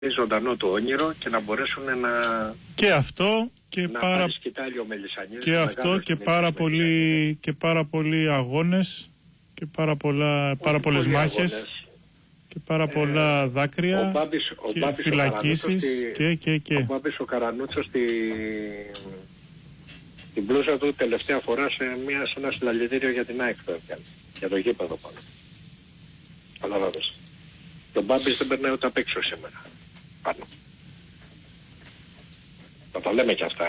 ζωντανό το όνειρο και να μπορέσουν να... Και αυτό και να πάρα... Και αυτό και πάρα πολλοί αγώνες και πάρα πολλές μάχες και πάρα πολλά δάκρυα και φυλακίσεις και. Ο Μπάμπης ο Καρανούτσος την μπλούζα του τελευταία φορά σε ένα συλλαλητήριο για την ΑΕΚ, για το γήπεδο πάνω. Καταλάβες. Και ο Μπάμπης δεν περνάει ούτε απ' έξω σήμερα. Πάνω. Θα τα λέμε κι αυτά,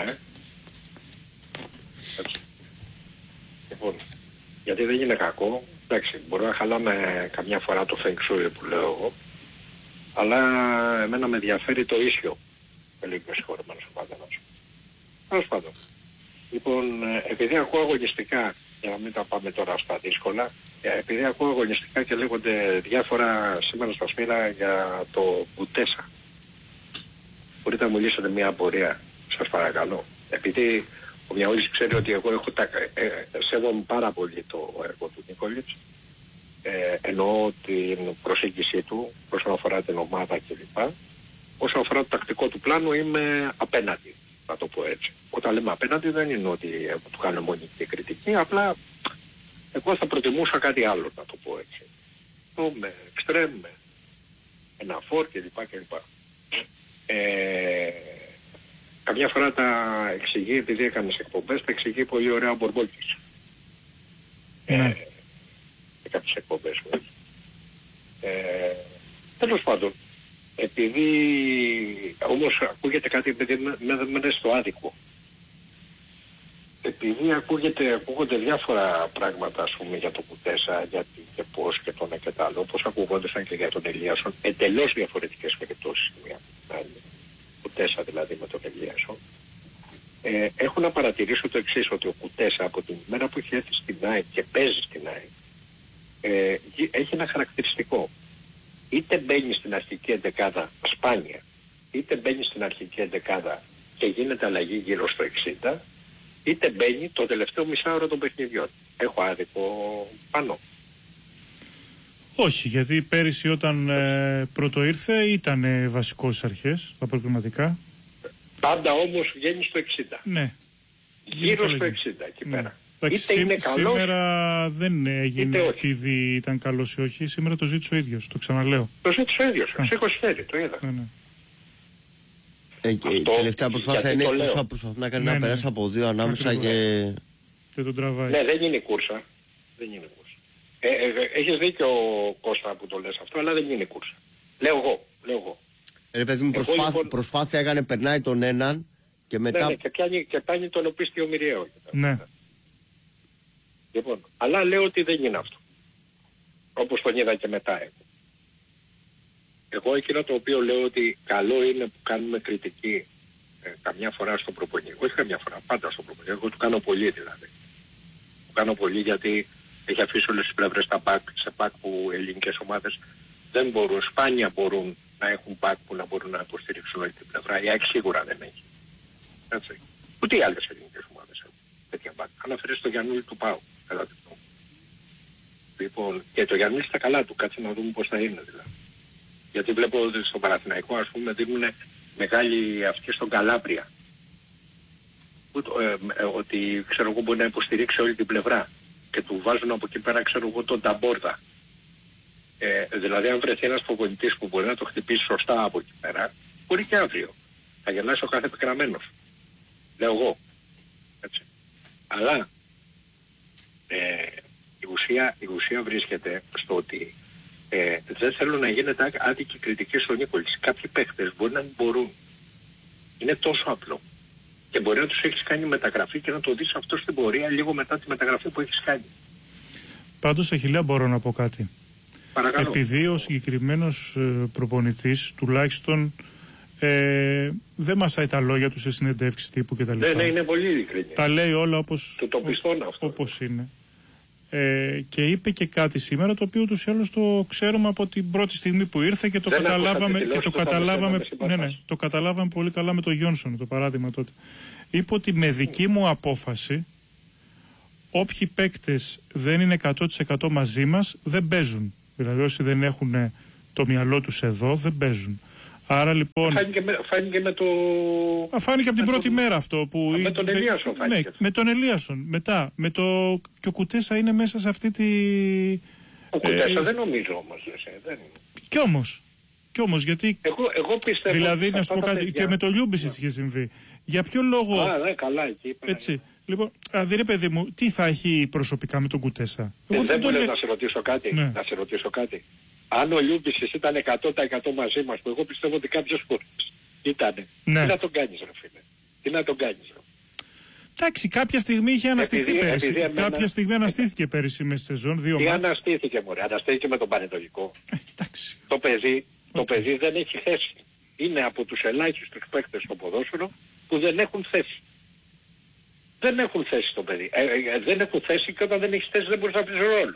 Έτσι. Λοιπόν, γιατί δεν είναι κακό. Εντάξει, μπορεί να χαλάμε καμιά φορά το feng shui που λέω εγώ, αλλά εμένα με ενδιαφέρει το ίσιο. Με λίγο συγχωρεμένος ο Παντελάς. Τέλος πάντων. Λοιπόν, επειδή ακούω αγωνιστικά, για να μην τα πάμε τώρα στα δύσκολα, επειδή ακούω αγωνιστικά και λέγονται διάφορα σήμερα στα Σμύρα για το Κουτέσα, μπορείτε να μου λύσετε μια απορία, σας παρακαλώ. Επειδή ο Μιαούλης ξέρει ότι εγώ έχω σέβομαι πάρα πολύ το έργο του Νίκολιτς, εννοώ την προσέγγιση του όσον αφορά την ομάδα κλπ. Όσον αφορά το τακτικό του πλάνο είμαι απέναντι, να το πω έτσι. Όταν λέμε απέναντι δεν είναι ότι του κάνω μονική κριτική, απλά εγώ θα προτιμούσα κάτι άλλο, να το πω έτσι. Με εξτρέμ, με ένα φόρ κλπ. Καμιά φορά τα εξηγεί, επειδή έκανες εκπομπές, τα εξηγεί πολύ ωραία ο Μπορμπόλκης. Σε κάποιες εκπομπές μου. Τέλος πάντων, επειδή όμως ακούγεται κάτι, επειδή μένε στο άδικο. Επειδή ακούγονται διάφορα πράγματα, ας πούμε, για το Κουτέσα, γιατί και πώς και το ένα και το άλλο, όπως ακούγονταν και για τον Ελίασον, εντελώς διαφορετικές περιπτώσεις μία από την άλλη. Κουτέσα δηλαδή με τον Ελίασον. Έχω να παρατηρήσω το εξής, ότι ο Κουτέσα από την μέρα που έχει έρθει στην ΑΕΚ και παίζει στην ΑΕΚ, έχει ένα χαρακτηριστικό. Είτε μπαίνει στην αρχική εντεκάδα σπάνια, είτε μπαίνει στην αρχική εντεκάδα και γίνεται αλλαγή γύρω στο 60, είτε μπαίνει το τελευταίο μισάωρο των παιχνιδιών. Έχω άδικο πάνω? Όχι, γιατί πέρυσι όταν πρώτο ήρθε ήταν βασικός αρχές, τα προκριματικά. Πάντα όμως βγαίνει στο 60. Ναι. Γύρω στο 60 εκεί πέρα. Είτε είναι καλός, σήμερα δεν έγινε επειδή ήταν καλός ή όχι. Σήμερα το ζήτησε ο ίδιος, το ξαναλέω. Το ζήτησε ο ίδιος, σηκωσφαίρει, το είδα. Η τελευταία προσπάθεια είναι η κούρσα που προσπαθεί να κάνει να περάσει από δύο ανάμεσα και τον τραβάει. Ναι, δεν είναι κούρσα. Δεν είναι κούρσα. Έχεις δίκιο, Κώστα, που το λες αυτό, αλλά δεν είναι κούρσα. Λέω εγώ. Ρε παιδί μου, προσπάθεια έκανε, περνάει τον έναν και μετά... Ναι, και πιάνει τον οπίστιο μοιριαίο. Ναι. Λοιπόν, αλλά λέω ότι δεν είναι αυτό. Όπως τον είδα και μετά εγώ εκείνο το οποίο λέω ότι καλό είναι που κάνουμε κριτική καμιά φορά στον προπονητή. Όχι καμιά φορά, πάντα στον προπονητή. Εγώ του κάνω πολύ δηλαδή. Του κάνω πολύ γιατί έχει αφήσει όλες τις πλευρές τα μπακ, σε μπακ που ελληνικές ομάδες δεν μπορούν, σπάνια μπορούν να έχουν μπακ που να μπορούν να υποστηρίξουν όλη την πλευρά. Η ΑΕΚ σίγουρα δεν έχει. Έτσι. Ούτε οι άλλες ελληνικές ομάδες έχουν τέτοια μπακ. Αναφέρει στο Γιαννούλη του ΠΑΟ. Λοιπόν, και το Γιαννούλη στα καλά του, κάτσε να δούμε πώς θα είναι δηλαδή. Γιατί βλέπω ότι στο Παναθηναϊκό, ας πούμε, δίνουν μεγάλη αυτή στον Καλάμπρια. Ότι, ξέρω εγώ, μπορεί να υποστηρίξει όλη την πλευρά. Και του βάζουν από εκεί πέρα, ξέρω εγώ, τον Ταμπόρδα. Δηλαδή, αν βρεθεί ένας προπονητής που μπορεί να το χτυπήσει σωστά από εκεί πέρα, μπορεί και αύριο. Θα γελάσει ο κάθε επικραμμένος. Λέω εγώ. Έτσι. Αλλά η ουσία βρίσκεται στο ότι δεν θέλω να γίνεται άδικη κριτική στον Νίκολιτς. Κάποιοι παίχτες μπορεί να μην μπορούν. Είναι τόσο απλό. Και μπορεί να τους έχεις κάνει μεταγραφή και να το δεις αυτό στην πορεία λίγο μετά τη μεταγραφή που έχεις κάνει. Πάντως, Αχιλλέα, μπορώ να πω κάτι. Παρακαλώ. Επειδή ο συγκεκριμένος προπονητής τουλάχιστον δεν μασάει τα λόγια του σε συνεντεύξεις τύπου κτλ. Ναι, είναι πολύ ειλικρινή. Τα λέει όλα όπως είναι. Και είπε και κάτι σήμερα το οποίο ούτως ή άλλως το ξέρουμε από την πρώτη στιγμή που ήρθε και το καταλάβαμε πολύ καλά με τον Γιόνσον, το παράδειγμα τότε. Είπε ότι με δική μου απόφαση όποιοι παίκτες δεν είναι 100% μαζί μας δεν παίζουν. Δηλαδή όσοι δεν έχουν το μυαλό τους εδώ δεν παίζουν. Άρα λοιπόν. Φάνηκε με το. Φάνηκε από την πρώτη μέρα αυτό που. Με τον Ελίασον φάνηκε. Ναι, με τον Ελίασον. Μετά. Και ο Κουτέσα είναι μέσα σε αυτή τη. Ο Κουτέσα δεν νομίζω όμως. Κι όμως, γιατί. Εγώ πιστεύω. Δηλαδή, να σου πω κάτι. Και με το Λιούμπισιτς είχε συμβεί. Για ποιο λόγο. Ναι, καλά, εκεί. Έτσι. Λοιπόν, ρε παιδί μου, τι θα έχει προσωπικά με τον Κουτέσα. Δεν μου λες να σε ρωτήσω κάτι. Ναι. Να σε ρωτήσω κάτι. Αν ο Λιούμπισιτς ήταν 100% μαζί μας, που εγώ πιστεύω ότι κάποιες φορές ήτανε. Ναι. Τι να τον κάνεις, ρε φίλε. Τι να τον κάνεις, ρε. Εντάξει, κάποια στιγμή είχε αναστηθεί πέρυσι. Κάποια στιγμή αναστήθηκε πέρυσι μέσα στη σεζόν. Τι αναστήθηκε, μωρέ. Αναστήθηκε με τον Πανετολικό. Εντάξει. Το παιδί δεν έχει θέση. Είναι από τους ελάχιστους παίκτες στο ποδόσφαιρο που δεν έχουν θέση. Δεν έχουν θέση το παιδί. Δεν έχουν θέση και όταν δεν έχεις θέση δεν μπορείς να βρεις ρόλο.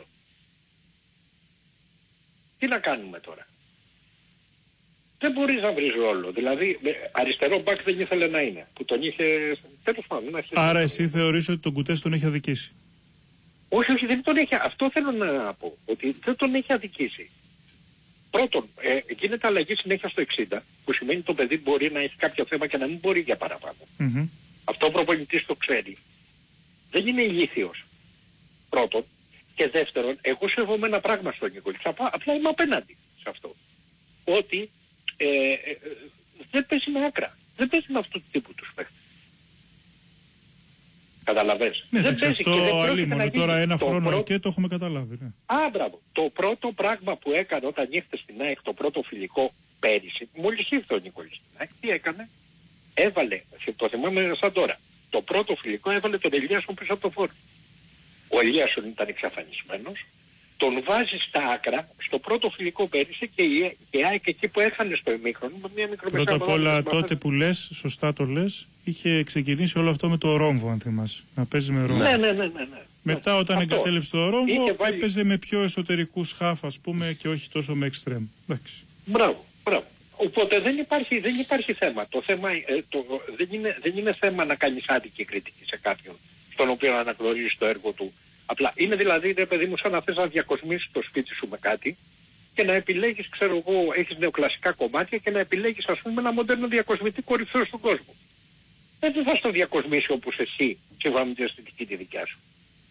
Τι να κάνουμε τώρα. Δεν μπορείς να βρεις ρόλο. Δηλαδή αριστερό μπακ δεν ήθελε να είναι. Που τον είχε. Τέλος πάντων. Άρα εσύ θεωρείς ότι τον Κουτές τον έχει αδικήσει. Όχι, δεν τον έχει. Αυτό θέλω να πω. Ότι δεν τον έχει αδικήσει. Πρώτον, γίνεται αλλαγή συνέχεια στο 60, που σημαίνει το παιδί μπορεί να έχει κάποιο θέμα και να μην μπορεί για παραπάνω. Mm-hmm. Αυτό ο προπονητής το ξέρει. Δεν είναι ηλίθιος. Πρώτον. Και δεύτερον, εγώ σέβομαι ένα πράγμα στον Νικόλη. Απλά είμαι απέναντι σε αυτό. Ότι δεν παίζει με άκρα. Δεν παίζει με αυτού του τύπου τους παίχτες. Καταλαβαίνεις. Ναι, δεν παίζει αυτό και αλίμονο. Τώρα ένα χρόνο και το έχουμε καταλάβει. Ναι. Μπράβο. Το πρώτο πράγμα που έκανε όταν ήρθε στην ΑΕΚ το πρώτο φιλικό πέρυσι, μόλις ήρθε ο Νικόλης στην ΑΕΚ, τι έκανε. Έβαλε, το θυμάμαι σαν τώρα, το πρώτο φιλικό έβαλε τον Ελίασον πίσω από το φόρο. Ο Ελίασον ήταν εξαφανισμένος, τον βάζει στα άκρα στο πρώτο φιλικό πέρυσι και η ΑΕΚ εκεί που έχανε στο ημίχρονο με μια μικρομεσαία. Πρώτα απ' όλα τότε που λες, σωστά το λες, είχε ξεκινήσει όλο αυτό με το ρόμβο, αν θυμάσαι. Να παίζει με ρόμβο. Ναι. Μετά όταν εγκατέλειψε το ρόμβο έπαιζε με πιο εσωτερικούς χαφ, ας πούμε, και όχι τόσο με εξτρέμ. Μπράβο. Οπότε δεν υπάρχει θέμα. Το θέμα δεν είναι θέμα να κάνεις άδικη κριτική σε κάποιον στον οποίο αναγνωρίζεις το έργο του. Απλά είναι δηλαδή, ρε παιδί μου, σαν να θες να διακοσμήσεις το σπίτι σου με κάτι και να επιλέγεις, ξέρω εγώ, έχεις νεοκλασικά κομμάτια και να επιλέγεις, ας πούμε, ένα μοντέρνο διακοσμητή κορυφαίο στον κόσμο. Δεν θα στο διακοσμήσει όπως εσύ, σύμφωνα με την αισθητική τη δικιά σου.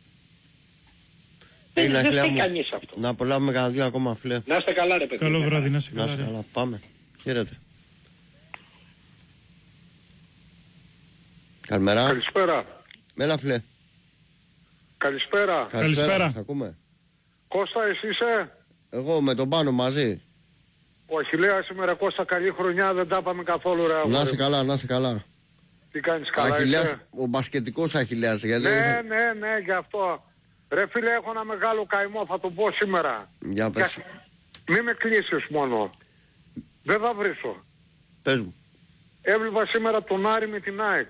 Δεν θέλει κανείς αυτό. Να απολαύουμε κανένα δύο ακόμα, φίλε. Να είστε καλά, ρε παιδί. Καλό βράδυ, να είστε καλά. Πάμε. Χαίρετε. Καλημέρα. Καλησπέρα. Μέλα, φίλε. Καλησπέρα. Ακούμε. Κώστα, εσύ είσαι? Εγώ με τον Πάνο μαζί. Ο Αχιλλέας σήμερα, Κώστα, καλή χρονιά, δεν τα πάμε καθόλου, ρε. Να είσαι καλά. Τι κάνεις, καλά Αχιλλέας, είσαι? ο μπασκετικός Αχιλλέας. Ναι, γι' αυτό. Ρε φίλε, έχω ένα μεγάλο καημό, θα το πω σήμερα. Για πες. Μη με κλείσεις μόνο. Δεν θα βρίσω. Πες μου. Έβλεπα σήμερα τον Άρη με την ΑΕΚ.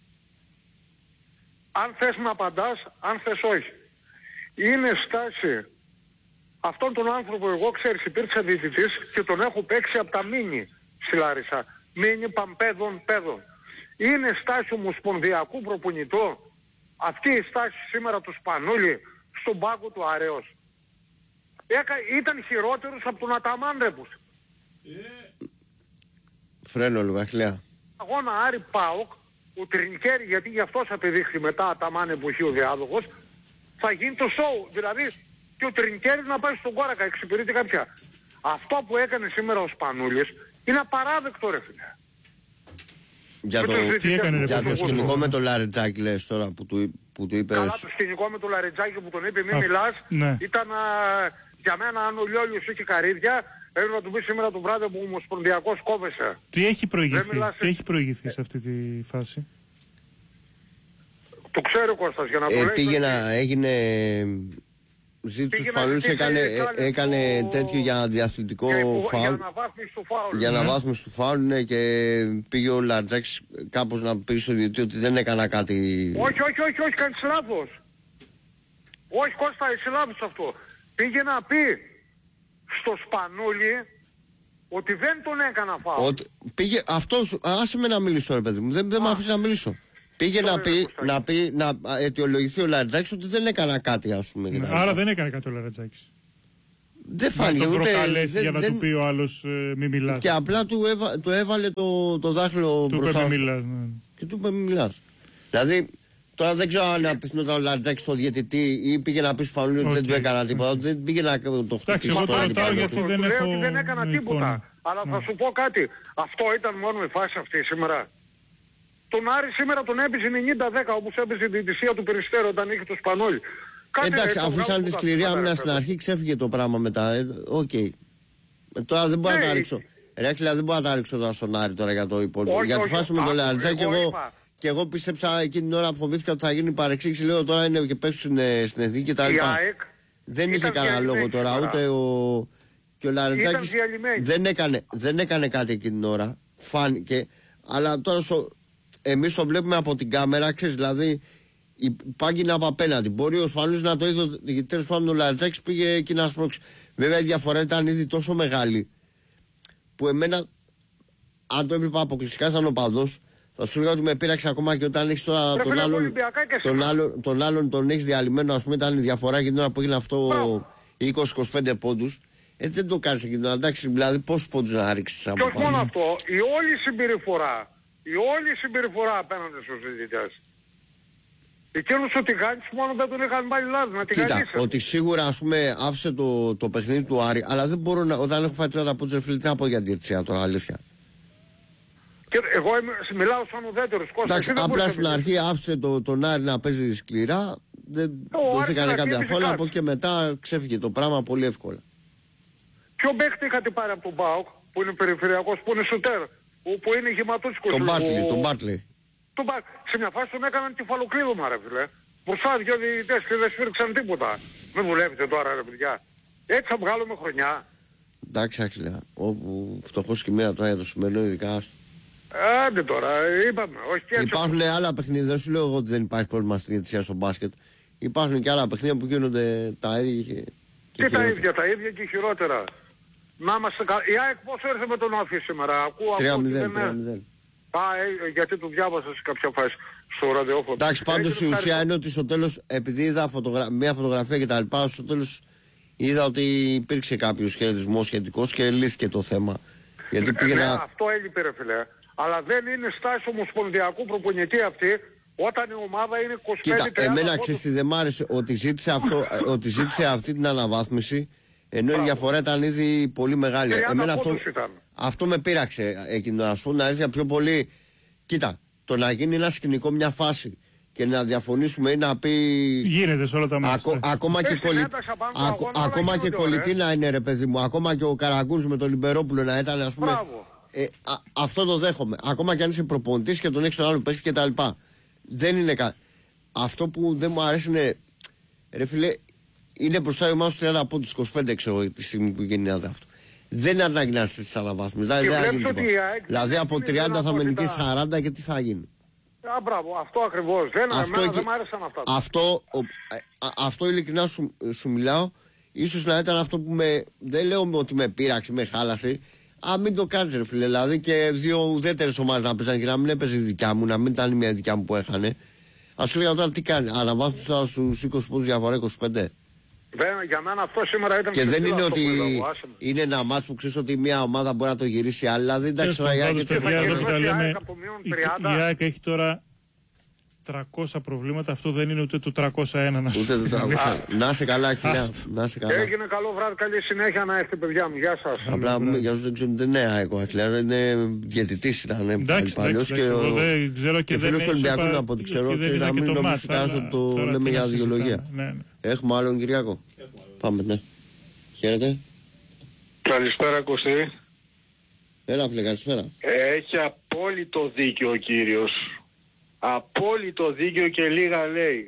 Αν θες να απαντάς, αν θες όχι. Είναι στάση αυτόν τον άνθρωπο, εγώ ξέρεις, υπήρξα διαιτητής και τον έχω παίξει από τα μίνι στη Λάρισα. Μίνι παμπέδων παιδών. Είναι στάση ομοσπονδιακού προπονητού. Αυτή η στάση σήμερα του Σπανούλη στον πάγκο του Αρέως. Ήταν χειρότερος από τον Αταμάνρεπους. Φρένο λίγο, Αχιλλέα. Αγώνα Άρη ΠΑΟΚ, ο Τρινκέρι, γιατί γι' αυτός απεδείχθη μετά Αταμάνρεπους ο διάδοχος, θα γίνει το σοου. Δηλαδή και ο Τρινκέρι να πάει στον κόρακα, εξυπηρετεί κάποια. Αυτό που έκανε σήμερα ο Σπανούλης είναι απαράδεκτο, ρε φίλε. Για το σκηνικό με το Λαριτζάκη λες τώρα που του είπες. Καλά, το σκηνικό με το Λαριτζάκη που τον είπε μη μιλάς, ναι. Ήταν για μένα, αν ο Λιόλιος είχε καρύδια, έπρεπε να του πει σήμερα το βράδυ που ο Ομοσπονδιακός κόβεσε. Τι έχει προηγηθεί σε αυτή τη φάση? Το ξέρει ο Κώστας, για να το λέει. Έγινε... Ζήτησε τους Σπανούλης, έκανε τέτοιο για διαθλητικό φάουλ. Για αναβάθμιση του φάουλ. Για αναβάθμιση του φάουλ, ναι, και πήγε ο Λαριτζάκης κάπως να πει στο διαιτητή ότι δεν έκανα κάτι. Όχι, κάνεις λάθος. Όχι, Κώστα, είσαι λάθος αυτό. Πήγε να πει στο Σπανούλη ότι δεν τον έκανα φάουλ. Πήγε αυτός, άσε με να μιλήσω, ρε παιδί μου, δεν με αφήσει να μιλήσω. Πήγε να αιτιολογηθεί ο Λαριτζάκης ότι δεν έκανα κάτι, ας πούμε. Άρα δεν έκανε κάτι ο Λαριτζάκης. Δεν φάνηκε. Να τον προκαλέσει για να του πει ο άλλος μη μιλάς. Και απλά του έβαλε το δάχτυλο μπροστά. Του είπε μη μιλάς. Ναι. Και του είπε μη μιλάς. Δηλαδή, τώρα δεν ξέρω αν απευθυνόταν ο Λαριτζάκης στο διαιτητή ή πήγε να πει στο Φανούλη ότι δεν του έκανα τίποτα. Δεν πήγε να το χτυπήσει. Εγώ το ρωτάω γιατί δεν έχω. Ότι δεν έκανα τίποτα. Αλλά θα σου πω κάτι. Αυτό ήταν μόνο η φάση αυτή σήμερα. Τον Άρη σήμερα τον έπαιζε 90-10 όπως έπαιζε η διαιτησία του Περιστέρου όταν είχε το Σπανόλι. Εντάξει, αφήσαν τη σκληρή άμυνα στην αρχή, ξέφυγε το πράγμα μετά. Οκ. Τώρα δεν μπορώ να τα ρίξω. Ρέξιλα, δεν μπορώ να τα ρίξω τώρα στον Άρη τώρα για το υπόλοιπο. Για τη φάση με τον Λαριτζάκη και εγώ πίστεψα εκείνη την ώρα, φοβήθηκα ότι θα γίνει παρεξήγηση. Λέω τώρα είναι και πέσουν στην εθνική κτλ. Δεν είχε κανένα λόγο τώρα ούτε και ο Λαριτζάκης δεν έκανε κάτι εκείνη την ώρα. Φάνηκε. Αλλά τώρα εμείς το βλέπουμε από την κάμερα, ξέρεις, δηλαδή πάγινε από απέναντι. Μπορεί ο Σπανούλης να το είδε, γιατί τέλος πάντων ο Λαριτζάκης πήγε εκεί να σπρώξει. Βέβαια η διαφορά ήταν ήδη τόσο μεγάλη που εμένα, αν το έβλεπα αποκλειστικά σαν οπαδός, θα σου έλεγα ότι με πείραξε ακόμα και όταν έχεις τώρα τον άλλον τον έχεις διαλυμένο, ας πούμε, ήταν η διαφορά και την ώρα που έγινε αυτό 20-25 πόντους. Δεν το κάνεις εκείνο, εντάξει, δηλαδή πόσους πόντους να ρίξεις από πάνω. Και όχι μόνο αυτό, η όλη συμπεριφορά απέναντι στους διαιτητές. Εκείνους ο Τιγάνης μόνο δεν τον είχαν βάλει λάδι, να τηγανίσαν. Κοίτα, ότι σίγουρα ας πούμε άφησε το παιχνίδι του Άρη, αλλά δεν μπορώ να, όταν έχω φάει 30 πόντους, φίλοι, τι να πω για διαιτησία τώρα, αλήθεια. Και εγώ μιλάω σαν ουδέτερος Κώστα. Εντάξει, απλά στην αρχή άφησε τον Άρη να παίζει σκληρά, δεν δόθηκαν κάποια φόλα, από και μετά ξέφυγε το πράγμα πολύ εύκολα. Ποιο παίχτη είχατε πάρει από τον ΠΑΟΚ, που είναι περιφερειακός, που είναι σουτέρ, που είναι γηματούτσικος. Τον Μπάρτλι. Σε μια φάση τον έκαναν κεφαλοκλείδωμα, ρε φίλε. Μπροστά δυο διαιτητές και δεν σφίρξαν τίποτα. Μην δουλεύετε τώρα, ρε παιδιά. Έτσι θα βγάλουμε χρονιά. Εντάξει, άξιλα. Όπου φτωχός και μία τώρα για το σημερινό, ειδικά. Άντε τώρα, είπαμε. Όχι και έτσι. Υπάρχουν άλλα παιχνίδια, δεν σου λέω εγώ ότι δεν υπάρχει πρόβλημα στην διαιτησία στο μπάσκετ. Υπάρχουν και άλλα παιχνίδια που γίνονται τα ίδια και τα ίδια και χειρότερα. Να είμαστε καλά. Η ΑΕΚ πόσο ήρθε με τον Όφη σήμερα? Ακούω 3-0. Γιατί το διάβασα σε κάποια φάση στο ραδιόφωνο. Εντάξει, πάντως η ουσία είναι ότι στο τέλος, επειδή είδα μια φωτογραφία και τα λοιπά, στο τέλος είδα ότι υπήρξε κάποιος χαιρετισμός σχετικός και λύθηκε το θέμα. Γιατί αυτό έλειπε, ρε φίλε. Αλλά δεν είναι στάση ομοσπονδιακού προπονητή αυτή όταν η ομάδα είναι 25-30. Κοίτα, εμένα ξέρεις τι δεν μ' άρεσε, ότι ζήτησε αυτή την αναβάθμιση, ενώ η διαφορά ήταν ήδη πολύ μεγάλη. Εμένα αυτό με πείραξε εκείνο, να σου πω την αλήθεια, πιο πολύ. Κοίτα, το να γίνει ένα σκηνικό, μια φάση και να διαφωνήσουμε ή να πει. Γίνεται σε όλα τα μάτια. Ακόμα και κολλητή να είναι, ρε παιδί μου. Ακόμα και ο Καραγκούς με τον Λιμπερόπουλο να ήταν, ας πούμε. Αυτό το δέχομαι. Ακόμα και αν είσαι προπονητής και τον έχεις τον άλλο παίχτη και τα λοιπά. Δεν είναι κάτι. Αυτό που δεν μου αρέσει είναι. Ρε φίλε, είναι μπροστά η ομάδα στους 30 από τους 25, ξέρω, τη στιγμή που γίνεται αυτό. Δεν είναι ανάγκη να στήσεις αναβάθμιση. Δηλαδή από 30 θα με νικήσει 40 και τι θα γίνει. Μπράβο, αυτό ακριβώς. Δεν μ' άρεσαν αυτά. Αυτό ειλικρινά σου μιλάω. Ίσως να ήταν αυτό που δεν λέω ότι με πείραξε, με χάλασε. Μην το κάνεις, ρε φίλε. Δηλαδή και δύο ουδέτερες ομάδες να παίζαν και να μην έπαιζε η δικιά μου, να μην ήταν μια δικιά μου που έχανε. Ας σου λέγα τώρα τι κάνει. Αναβάθμιση τώρα στους 20 πόντους διαφορά 25. Για μένα αυτό σήμερα ήταν. Και δεν είναι ότι είναι ένα μάτς που ξέρεις ότι μια ομάδα μπορεί να το γυρίσει, αλλά δεν τα ξέρω. Η ΑΕΚ έχει τώρα 300 προβλήματα, αυτό δεν είναι ούτε το 301. Ούτε το 301. Να σε καλά, Αχιλιά. Έγινε καλό βράδυ, καλή συνέχεια να έχετε, παιδιά μου. Γεια σας. Απλά για όσους δεν ξέρουν, δεν είναι ΑΕΚ ο Αχιλιάς, είναι διαιτητής, ήταν παλιός και φίλος του Ολυμπιακού, από ό,τι ξέρω, να μην νομίζεις ότι το λέμε για δικαιολογία. Έχουμε άλλον Κυριακό. Πάμε, ναι. Χαίρετε. Καλησπέρα, Κωστή. Έλα, φίλε, καλησπέρα. Έχει απόλυτο δίκιο ο κύριος. Απόλυτο δίκιο και λίγα λέει.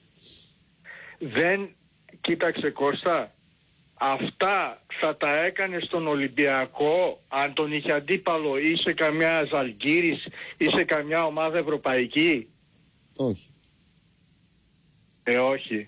Δεν, κοίταξε Κώστα, αυτά θα τα έκανε στον Ολυμπιακό αν τον είχε αντίπαλο ή σε καμιά Ζαλγκύρης ή σε καμιά ομάδα ευρωπαϊκή? Όχι. Όχι.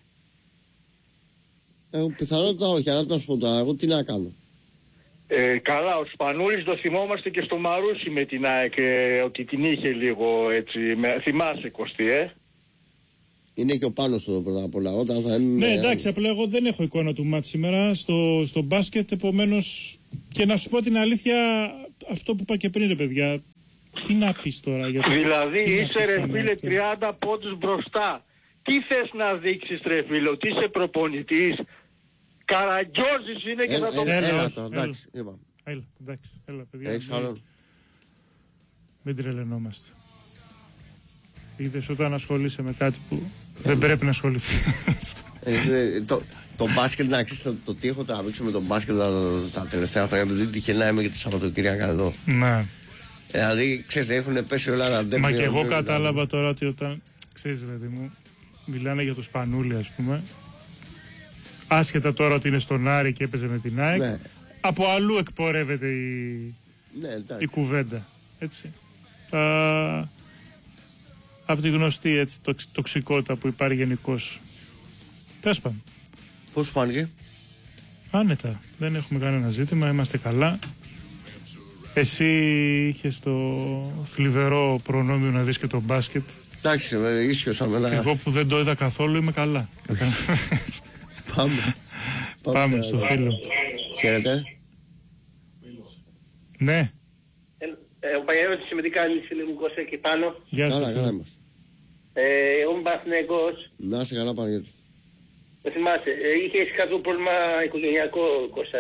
Πιθανότητα όχι, αλλά να σου πω τώρα, εγώ τι να κάνω. Καλά, ο Σπανούλης το θυμόμαστε και στο Μαρούσι με την ΑΕΚ, ότι την είχε λίγο έτσι, θυμάσαι Κωστή, Είναι και ο Πάνος εδώ πρώτα απ' όλα. Ναι, εντάξει, απλά εγώ δεν έχω εικόνα του μάτς σήμερα στο μπάσκετ. Επομένως, και να σου πω την αλήθεια, αυτό που είπα και πριν, ρε παιδιά, τι να πεις τώρα για το. Δηλαδή είσαι ρε φίλε 30 πόντους μπροστά. Τι θες να δείξεις ρε φίλε, ότι είσαι προπονητής? Καραγκιόζης είναι και θα το Έλα, εντάξει, έλα παιδιά. Έχεις άλλο? Μην τρελαινόμαστε. Είδες όταν ασχολείσαι με κάτι που δεν πρέπει να ασχοληθείς. Το μπάσκετ, να ξέρεις, το τι έχω τραβήξει με το μπάσκετ τα τελευταία χρόνια, επειδή τυχαίνει είμαι και το Σαββατοκύριακα εδώ. Ναι. Δηλαδή, ξέρεις, έχουν πέσει όλα ραντεβού. Μα και εγώ κατάλαβα τώρα ότι όταν, ξέρεις παιδί μου, μιλάνε για το Σπανούλη, ας πούμε, άσχετα τώρα ότι είναι στον Άρη και έπαιζε με την ΑΕΚ, ναι, από αλλού εκπορεύεται η κουβέντα, έτσι. Από τη γνωστή, έτσι, τοξικότητα που υπάρχει γενικώς. Τέλος πάντων. Πώς σου φάνηκε? Άνετα, δεν έχουμε κανένα ζήτημα, είμαστε καλά. Εσύ είχες το θλιβερό προνόμιο να δεις και το μπάσκετ. Εντάξει, ίσχυωσα με ένα. Εγώ που δεν το είδα καθόλου είμαι καλά. Πάμε στο φίλο. Χαίρετε. Ναι. Ο Παγιώτης με τι κάνεις φίλε μου, Κώστα και πάνω? Γεια σας. Καλά είμαστε. Εγώ είμαι Παναθηναϊκός. Να είσαι καλά Παναγιώτη. Δεν θυμάσαι, είχες κάποιο πρόβλημα οικογενειακό Κώστα,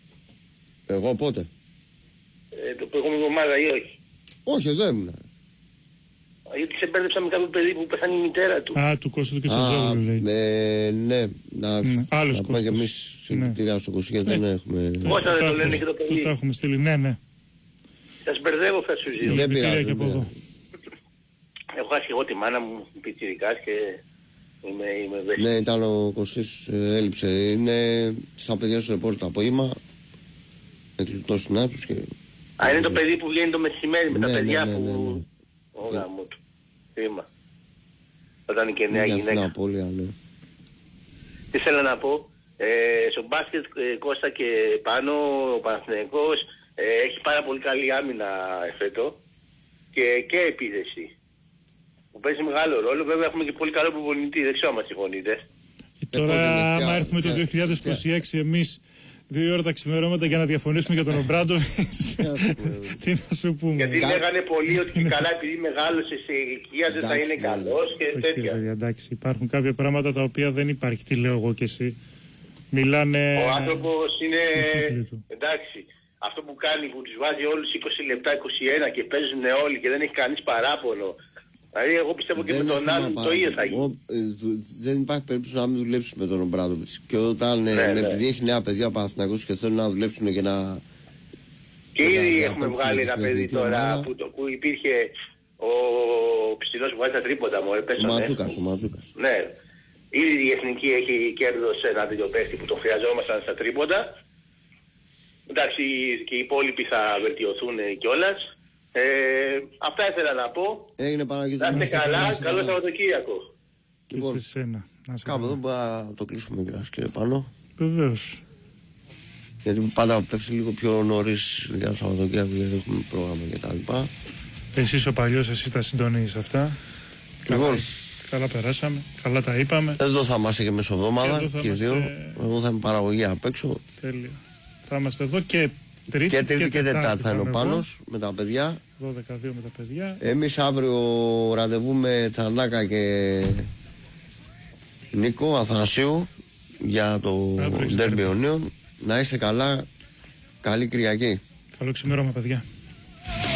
Εγώ πότε? Το προηγούμενη εβδομάδα ή όχι? Όχι, εδώ ήμουν. Γιατί σε μπέρδεψα με κάποιο παιδί που πεθάνει η μητέρα του. Α, του Κώστα του Κετσαζόγλου λέει. Ναι, άλλος να πούμε και εμείς συλληπιτήρια στο Κώστα γιατί δεν έχουμε. Κώστα δεν το λένε και το παιδί. Το έχουμε στείλει, ναι. Θα μπερδεύω, θα σου ζητήσω. Δεν πειράζει. Έχω χάσει εγώ τη μάνα μου πιτσιρικάς και είμαι ευαίσθητος. Ναι, ήταν ο Κωστής, έλειψε. Είναι στα παιδιά στο ρεπόρτ το απόγευμα. Εκλειτός στην άπτους και... Α, είναι το παιδί που βγαίνει το μεσημέρι με τα παιδιά που... Ναι. Ωρα μου του. Θύμα. Όταν είναι και νέα γυναίκα. Ναι. Τι θέλω να πω. Στο μπάσκετ Κώστα και πάνω ο Παναθηναϊκός έχει πάρα πολύ καλή άμυνα εφέτο και επίδεση. Που παίζει μεγάλο ρόλο. Βέβαια έχουμε και πολύ καλό προπονητή. Δεν ξέρω αν μας συμφωνείτε. Τώρα άμα έρθουμε το 2026 εμείς 2 ώρα τα ξημερώματα για να διαφωνήσουμε για τον Ομπράντοβιτς, τι να σου πούμε. Γιατί λέγανε πολλοί ότι και καλά επειδή μεγάλωσε σε ηλικία δεν θα είναι καλός και τέτοια. Εντάξει, υπάρχουν κάποια πράγματα τα οποία δεν υπάρχει. Τι λέω εγώ και εσύ. Μιλάνε... Ο άνθρωπος είναι... Εντάξει. Αυτό που κάνει που τους βάζει όλους 20 λεπτά, 21 και παίζουν όλοι και δεν έχει κανείς παράπονο. Δηλαδή εγώ πιστεύω και με τον άλλον το ίδιο θα γίνει. Δεν υπάρχει περίπτωση να μην δουλέψει με τον Ομπράντοβιτς. Και όταν επειδή έχει νέα παιδιά Παναθηναϊκούς και θέλουν να δουλέψουν και να... Και ήδη έχουμε βγάλει ένα παιδί τώρα που υπήρχε ο ψηλός που βάζει τα τρίποντα μου. Ο Ματζούκας. Ναι. Ήδη η εθνική έχει κέρδος ένα τέτοιο παίχτη που τον χρειαζόμασταν στα τρίποντα. Εντάξει και οι υπόλοιποι θα βελτιωθούν κιόλας. Αυτά ήθελα να πω. Έγινε Παναγιώτη. Να είστε καλά, καλό Σαββατοκύριακο. Και σε σένα. Κάπου εδώ μπορεί να το κλείσουμε κύριε πάνω. Βεβαίως. Γιατί πάντα πέφτει λίγο πιο νωρίς για το Σαββατοκύριακο γιατί έχουμε πρόγραμμα κτλ. Εσείς ο παλιός, εσύ τα συντονίζεις αυτά. Λοιπόν. Καλά περάσαμε, καλά τα είπαμε. Εδώ θα είμαστε και μεσοβδόμαδα και δύο. Εγώ θα είμαι παραγωγή απ' έξω. Τέλεια. Θα είμαστε εδώ και Τρίτη και Τετάρτη θα είναι ο Πάνος με τα παιδιά. 12-2 με τα παιδιά. Εμείς αύριο ραντεβού με Τσανάκα και Νίκο Αθανασίου για το Ντέρμπι Ιωνίων. Να είστε καλά. Καλή Κυριακή. Καλό ξημέρωμα παιδιά.